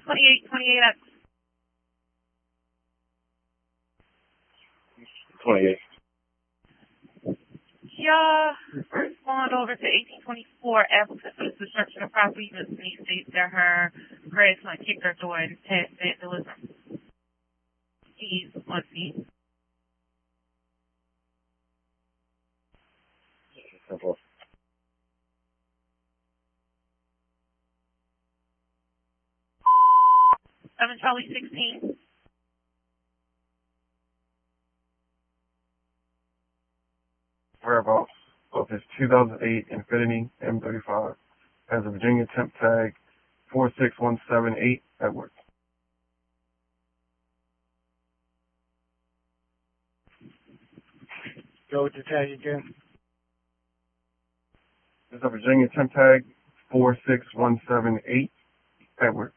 28X. 28. Y'all respond over to 1824 applicant is the search of the property. This means states that her grandson kicked her door and had vandalism. He's on scene. Simple. 7 Charlie 16. Whereabouts of his 2008 Infiniti M35 has a Virginia temp tag 46178 Edwards. Go with the tag again. There's a Virginia temp tag 46178 Edwards.